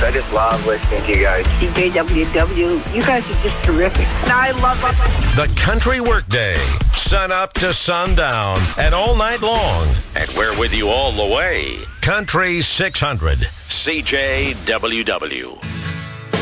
I just love listening to you guys. CJWW, you guys are just terrific. I love it. The Country Workday, sun up to sundown and all night long. And we're with you all the way. Country 600, CJWW.